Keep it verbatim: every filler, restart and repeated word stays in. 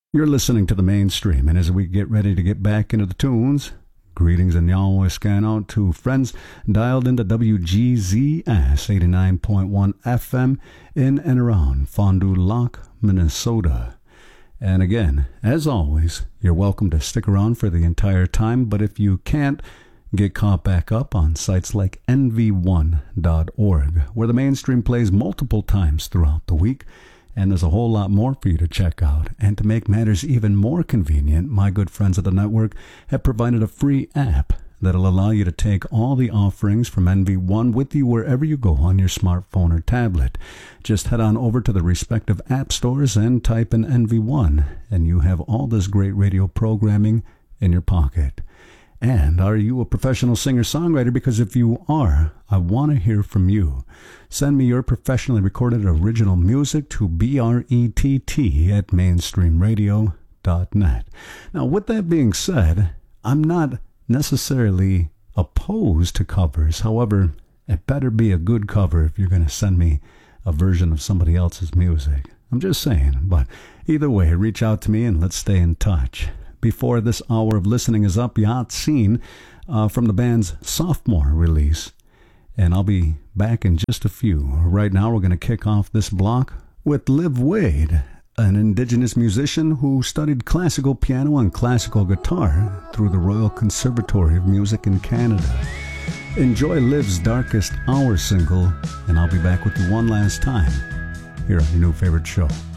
You're listening to the Mainstream, and as we get ready to get back into the tunes, greetings and Yahweh scan out to friends dialed into W G Z S eighty-nine point one F M in and around Fond du Lac, Minnesota. And again, as always, you're welcome to stick around for the entire time, but if you can't, get caught back up on sites like N V one dot org, where the Mainstream plays multiple times throughout the week. And there's a whole lot more for you to check out. And to make matters even more convenient, my good friends at the network have provided a free app that'll allow you to take all the offerings from N V one with you wherever you go on your smartphone or tablet. Just head on over to the respective app stores and type in N V one, and you have all this great radio programming in your pocket. And are you a professional singer-songwriter? Because if you are, I want to hear from you. Send me your professionally recorded original music to B R E T T at mainstream radio dot net. Now, with that being said, I'm not necessarily opposed to covers. However, it better be a good cover if you're going to send me a version of somebody else's music. I'm just saying. But either way, reach out to me and let's stay in touch. Before this hour of listening is up, Yatseen uh, from the band's sophomore release. And I'll be back in just a few. Right now, we're going to kick off this block with Liv Wade, an indigenous musician who studied classical piano and classical guitar through the Royal Conservatory of Music in Canada. Enjoy Liv's Darkest Hour single, and I'll be back with you one last time here on your new favorite show.